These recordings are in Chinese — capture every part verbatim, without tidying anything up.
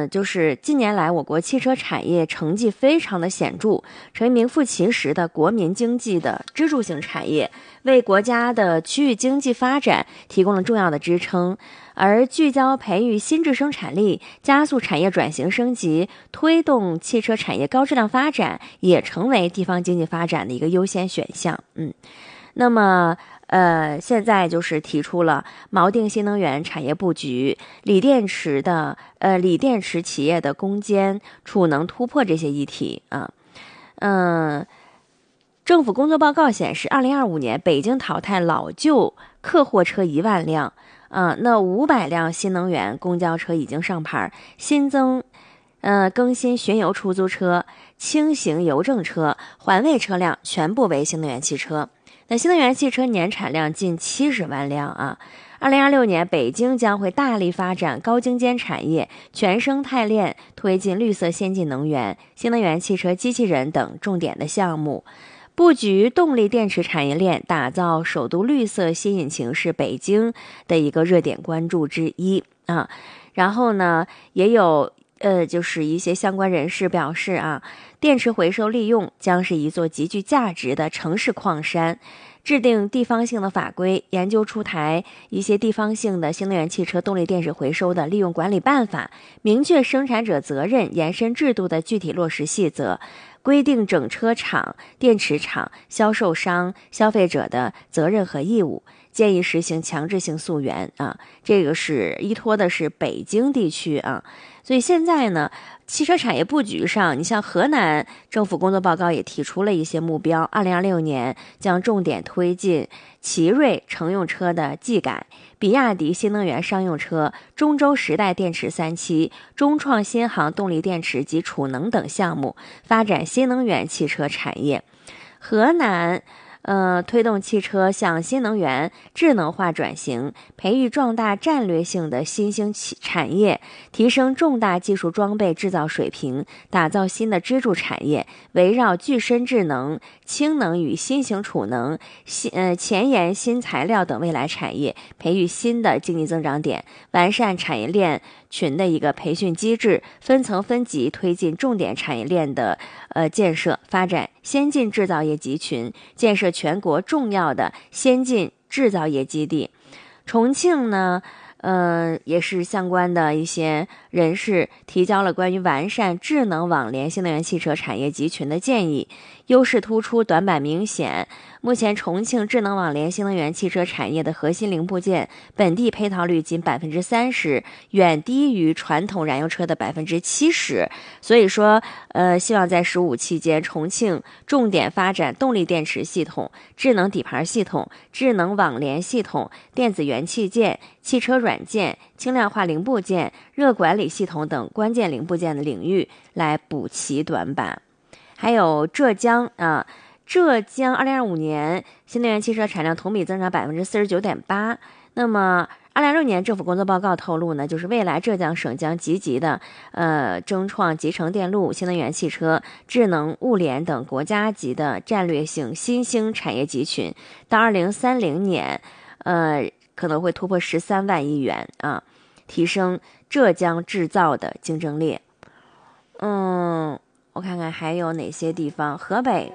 呃，就是近年来我国汽车产业成绩非常的显著，成为名副其实的国民经济的支柱性产业，为国家的区域经济发展提供了重要的支撑。而聚焦培育新质生产力，加速产业转型升级，推动汽车产业高质量发展，也成为地方经济发展的一个优先选项。嗯，那么呃，现在就是提出了锚定新能源产业布局、锂电池的呃锂电池企业的攻坚、储能突破这些议题啊。嗯，政府工作报告显示，二零二五年北京淘汰老旧客货车一万辆。啊，那五百辆新能源公交车已经上牌，新增，呃，更新巡游出租车、轻型邮政车、环卫车辆全部为新能源汽车。那新能源汽车年产量近七十万辆啊。二零二六年，北京将会大力发展高精尖产业、全生态链，推进绿色先进能源、新能源汽车、机器人等重点的项目。布局动力电池产业链，打造首都绿色新引擎是北京的一个热点关注之一啊。然后呢，也有呃，就是一些相关人士表示啊，电池回收利用将是一座极具价值的城市矿山。制定地方性的法规，研究出台一些地方性的新能源汽车动力电池回收的利用管理办法，明确生产者责任延伸制度的具体落实细则，规定整车厂、电池厂、销售商、消费者的责任和义务，建议实行强制性溯源啊。这个是依托的是北京地区啊，所以现在呢，汽车产业布局上，你像河南政府工作报告也提出了一些目标，二零二六年将重点推进奇瑞乘用车的技改、比亚迪新能源商用车、中州时代电池三期、中创新航动力电池及储能等项目，发展新能源汽车产业。河南呃，推动汽车向新能源智能化转型，培育壮大战略性的新兴产业，提升重大技术装备制造水平，打造新的支柱产业，围绕具身智能、氢能与新型储能、新呃前沿新材料等未来产业，培育新的经济增长点，完善产业链群的一个培训机制，分层分级推进重点产业链的呃建设，发展先进制造业集群，建设全国重要的先进制造业基地。重庆呢，呃，也是相关的一些人士提交了关于完善智能网联新能源汽车产业集群的建议，优势突出，短板明显。目前重庆智能网联新能源汽车产业的核心零部件本地配套率仅百分之三十，远低于传统燃油车的百分之七十。所以说，呃，希望在“十五”期间，重庆重点发展动力电池系统、智能底盘系统、智能网联系统、电子元器件、汽车软件、轻量化零部件、热管理系统等关键零部件的领域来补齐短板。还有浙江啊。浙江二零二五年新能源汽车产量同比增长百分之四十九点八。那么，二零二六年政府工作报告透露呢，就是未来浙江省将积极的呃争创集成电路、新能源汽车、智能物联等国家级的战略性新兴产业集群，到二零三零年，呃可能会突破十三万亿元啊，提升浙江制造的竞争力。嗯，我看看还有哪些地方，河北。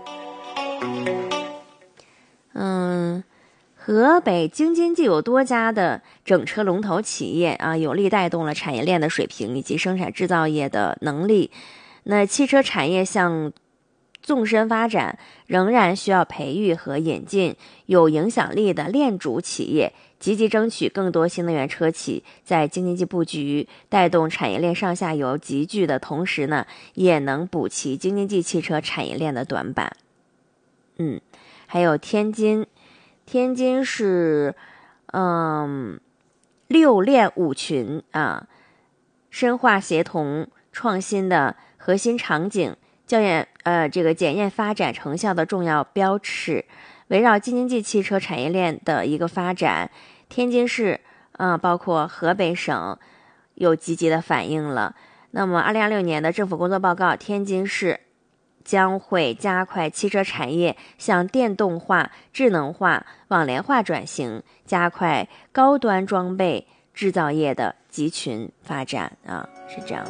嗯，河北京津冀有多家的整车龙头企业啊，有力带动了产业链的水平以及生产制造业的能力。那汽车产业向纵深发展，仍然需要培育和引进有影响力的链主企业，积极争取更多新能源车企在京津冀布局，带动产业链上下游集聚的同时呢，也能补齐京津冀汽车产业链的短板。嗯，还有天津，天津是嗯六链五群啊，深化协同创新的核心场景，校验呃这个检验发展成效的重要标尺。围绕京津冀汽车产业链的一个发展，天津市啊、呃、包括河北省有积极的反应了。那么二零二六年的政府工作报告，天津市将会加快汽车产业向电动化、智能化、网联化转型，加快高端装备制造业的集群发展啊，是这样